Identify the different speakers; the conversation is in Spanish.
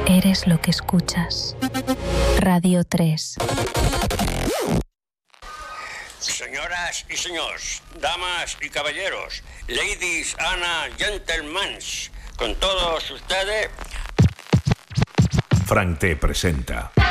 Speaker 1: Eres lo que escuchas. Radio 3.
Speaker 2: Señoras y señores, damas y caballeros, ladies and gentlemen, con todos ustedes...
Speaker 3: Frank T presenta